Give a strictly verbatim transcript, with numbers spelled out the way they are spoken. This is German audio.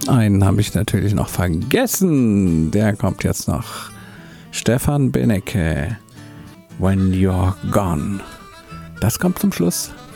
Einen habe ich natürlich noch vergessen. Der kommt jetzt noch. Stefan Benecke. When You're Gone. Das kommt zum Schluss.